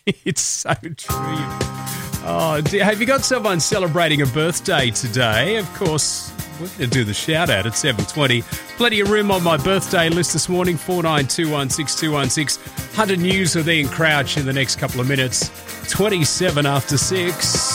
It's so true. Oh, dear. Have you got someone celebrating a birthday today? Of course, we're going to do the shout-out at 7:20. Plenty of room on my birthday list this morning, 49216216. 100 news with Ian Crouch in the next couple of minutes. 27 after 6.